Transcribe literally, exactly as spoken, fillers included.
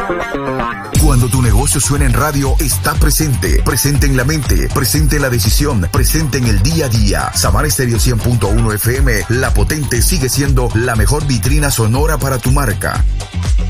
Cuando tu negocio suena en radio, está presente. Presente en la mente, presente en la decisión, presente en el día a día. Samara Estéreo cien punto uno F M, La Potente sigue siendo la mejor vitrina sonora para tu marca.